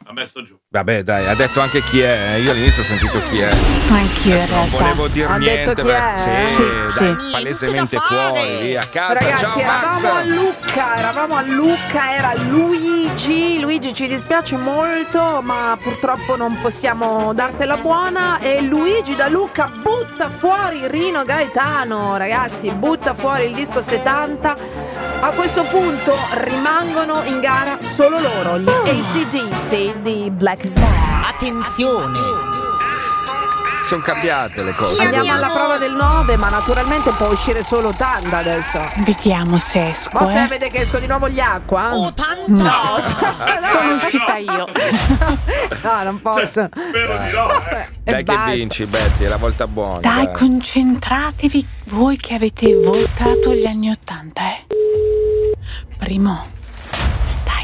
l'ha messo giù. Vabbè, dai, ha detto anche chi è. Io all'inizio ho sentito chi è. Anch'io in realtà. Non volevo dire Ha niente. detto chi è? Sì, dai, Sì. palesemente fuori, via, a casa. Ragazzi, Ciao Max. eravamo a Lucca, era Luigi. Luigi, ci dispiace molto, ma purtroppo non possiamo dartela buona. E Luigi da Lucca butta fuori Rino Gaetano, ragazzi, butta fuori il disco 70. A questo punto rimangono in gara solo loro, gli AC/DC di Black Sabbath. Attenzione! Sono cambiate le cose. Andiamo alla prova del 9, ma naturalmente può uscire solo Tanda adesso. Vediamo se esco. Ma se vede che esco di nuovo gli acqua? Oh, tanto! No, sono uscita io. No, non posso. Spero di no. Dai che basta. vinci, Betty, è la volta buona. Dai, concentratevi voi che avete votato gli anni 80, Primo. Dai.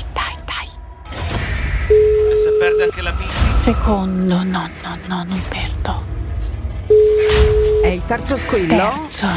E se perde anche la bici? Secondo, no, non perdo. È il terzo squillo? Terzo.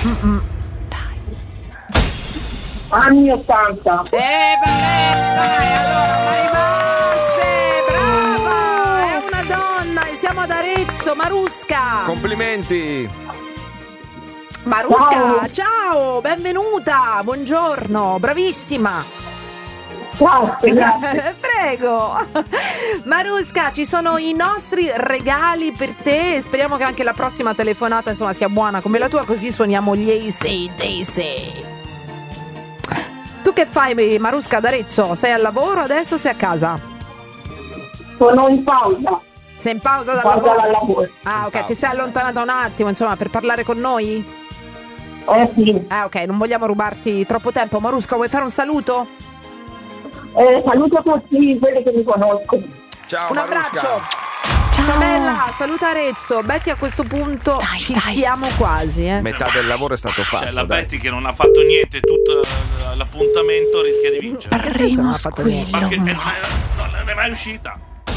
Dai. Anni 80. Vabbè, dai, allora, Marimasse, brava! È una donna e siamo ad Arezzo, Marusca! Complimenti. Marusca, ciao, benvenuta, buongiorno, bravissima! Grazie. Prego. Marusca, ci sono i nostri regali per te e speriamo che anche la prossima telefonata insomma sia buona come la tua, così suoniamo gli AC/DC. Tu che fai, Marusca, ad Arezzo? Sei al lavoro adesso o sei a casa? Sono in pausa. Sei in pausa dal Pausa lavoro? dal lavoro. Ah, ok, ti sei allontanata un attimo insomma per parlare con noi? Sì. Ah, ok, non vogliamo rubarti troppo tempo. Marusca, vuoi fare un saluto? Saluto tutti quelli che mi conoscono. Ciao, Un Marusca. abbraccio. Ciao. Bella, saluta Arezzo. Betty, a questo punto ci dai. siamo quasi, Metà del lavoro è stato fatto. Cioè, la dai. Betty che non ha fatto niente tutto l'appuntamento rischia di vincere. Ma che senso non ha fatto niente? Ma che non è mai uscita.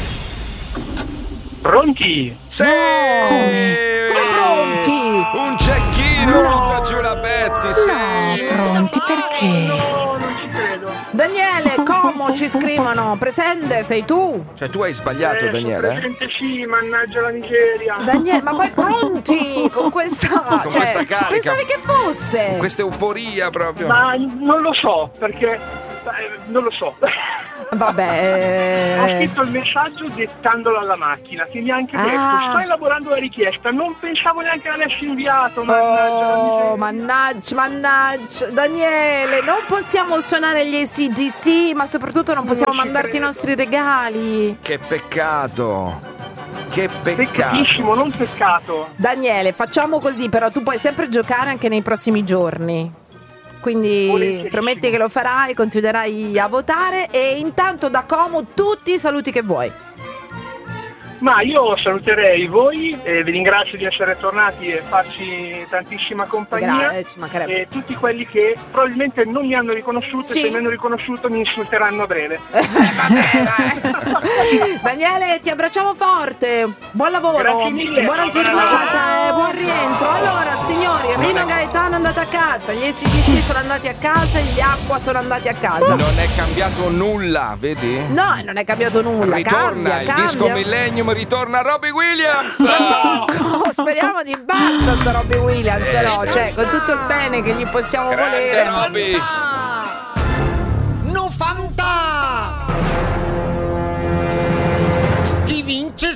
Pronti? Sì! Come pronti? Un cecchino, butta giù la Betty, sì! Pronti perché? No, non ci credo. Daniele, Como ci scrivono. Presente, sei tu? Cioè tu hai sbagliato, Daniele? Presente sì, mannaggia la Nigeria. Daniele, ma poi pronti con questa, questa carica. pensavi che fosse? Con questa euforia proprio. Ma non lo so, perché non lo so. Ho Vabbè. scritto il messaggio dettandolo alla macchina, che mi ha anche detto Ah. sto elaborando la richiesta, non pensavo neanche l'avessi inviato, mannaggia la Oh, miseria. mannaggia, Daniele, non possiamo suonare gli AC/DC, ma soprattutto non possiamo Non ci mandarti i credo. nostri regali. Che peccato! Che peccato! Peccatissimo, non peccato. Daniele, facciamo così, però tu puoi sempre giocare anche nei prossimi giorni. Quindi Volentierissimo. prometti che lo farai, continuerai a votare e intanto da Como tutti i saluti che vuoi. Ma io saluterei voi, vi ringrazio di essere tornati e farci tantissima compagnia. Ci mancherebbe. E tutti quelli che probabilmente non mi hanno riconosciuto Sì. e se mi hanno riconosciuto mi insulteranno a breve. Daniele, ti abbracciamo forte. Buon lavoro. Grazie mille. Buona giornata e buon rientro. Allora, signori, Rino Gaetano è andato a casa, gli AC/DC sono andati a casa e gli Acqua sono andati a casa. Non è cambiato nulla, vedi? No, non è cambiato nulla. Ritorna il cambia. disco Millennium, ritorna Robbie Williams! Oh, speriamo di basso sto Robbie Williams, però, cioè, con tutto il bene che gli possiamo Grande volere. Robbie!